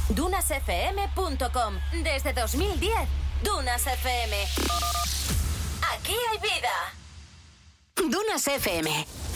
DunasFM.com. Desde 2010, Dunas FM. Aquí hay vida. Dunas FM.